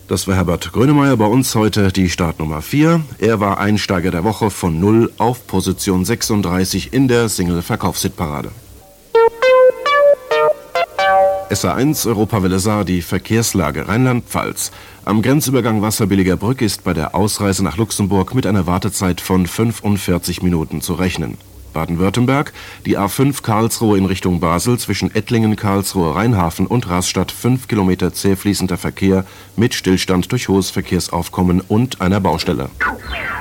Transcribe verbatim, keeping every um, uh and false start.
Das war Herbert Grönemeyer, bei uns heute die Startnummer vier. Er war Einsteiger der Woche von null auf Position sechsunddreißig in der Single-Verkaufshitparade. S A eins Europawelle Saar, die Verkehrslage Rheinland-Pfalz. Am Grenzübergang Wasserbilliger Brück ist bei der Ausreise nach Luxemburg mit einer Wartezeit von fünfundvierzig Minuten zu rechnen. Baden-Württemberg, die A fünf Karlsruhe in Richtung Basel zwischen Ettlingen, Karlsruhe, Rheinhafen und Rastatt fünf Kilometer zäh fließender Verkehr mit Stillstand durch hohes Verkehrsaufkommen und einer Baustelle.